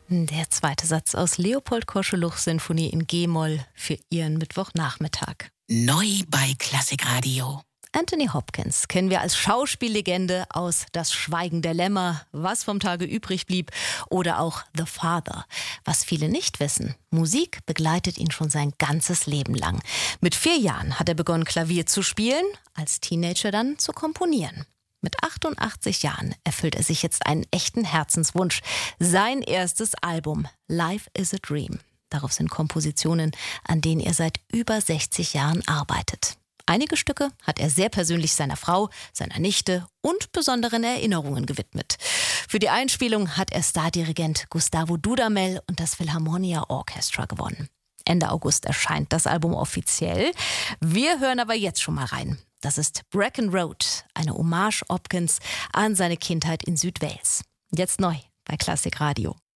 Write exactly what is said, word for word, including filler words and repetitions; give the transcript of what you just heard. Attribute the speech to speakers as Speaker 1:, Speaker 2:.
Speaker 1: Der zweite Satz aus Leopold Koscheluchs Sinfonie in G-Moll für Ihren Mittwochnachmittag.
Speaker 2: Neu bei Klassikradio.
Speaker 1: Anthony Hopkins kennen wir als Schauspiellegende aus Das Schweigen der Lämmer, Was vom Tage übrig blieb oder auch The Father. Was viele nicht wissen, Musik begleitet ihn schon sein ganzes Leben lang. Mit vier Jahren hat er begonnen, Klavier zu spielen, als Teenager dann zu komponieren. Mit achtundachtzig Jahren erfüllt er sich jetzt einen echten Herzenswunsch. Sein erstes Album, Life is a Dream. Darauf sind Kompositionen, an denen er seit über sechzig Jahren arbeitet. Einige Stücke hat er sehr persönlich seiner Frau, seiner Nichte und besonderen Erinnerungen gewidmet. Für die Einspielung hat er Stardirigent Gustavo Dudamel und das Philharmonia Orchestra gewonnen. Ende August erscheint das Album offiziell. Wir hören aber jetzt schon mal rein. Das ist Brecon Road, eine Hommage Hopkins an seine Kindheit in Südwales. Jetzt neu bei Klassikradio.